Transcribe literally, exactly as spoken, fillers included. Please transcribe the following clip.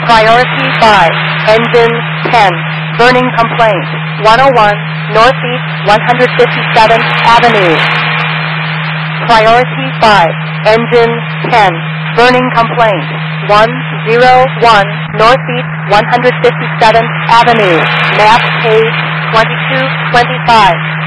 Priority five, engine ten, burning complaint, one oh one Northeast one hundred fifty-seventh Avenue. Priority five, engine ten, burning complaint, one oh one Northeast one hundred fifty-seventh Avenue, map page twenty-two twenty-five.